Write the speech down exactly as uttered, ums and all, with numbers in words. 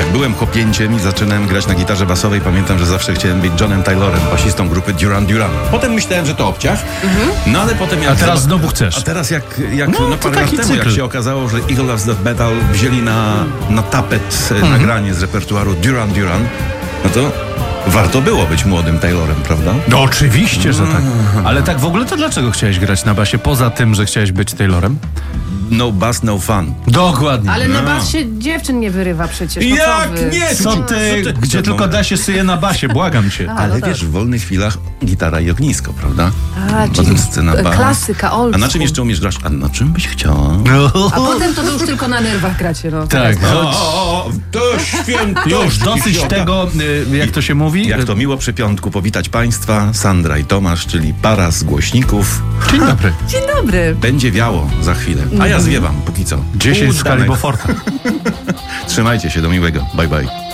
Jak byłem chłopięciem i zaczynałem grać na gitarze basowej, pamiętam, że zawsze chciałem być Johnem Taylorem, basistą grupy Duran Duran. Potem myślałem, że to obciach, no ale potem... Jak a teraz zobac- znowu chcesz. A teraz jak, jak No, no, to parę lat taki temu, cykl. jak się okazało, że Eagle Loves Death Metal wzięli na, na tapet e, Mhm. nagranie z repertuaru Duran Duran, no to warto było być młodym Taylorem, prawda? No oczywiście, że tak. Ale tak w ogóle to dlaczego chciałeś grać na basie? Poza tym, że chciałeś być Taylorem? No bass, no fun. Dokładnie. Ale na No. bas się dziewczyn nie wyrywa przecież. No Jak co wy? nie? Co ty, Co ty? gdzie Co tylko to? da się syje na basie, błagam cię. A, Ale no tak. wiesz, w wolnych chwilach gitara i ognisko, prawda? A, Potem czyli scena e, bas. klasyka, old A na czym school. jeszcze umiesz grać? A na czym byś chciała? A potem to wy już tylko na nerwach gracie, no. Tak, O, chodź. o, o, to święto. Już dosyć tego, y, jak to się mówi. Jak to miło przy piątku powitać Państwa, Sandra i Tomasz, czyli para z głośników. Dzień dobry. Dzień dobry. Będzie wiało za chwilę, a ja zwiewam póki co. dziesięć w skali Udanego. Beauforta. Trzymajcie się, do miłego. Bye bye.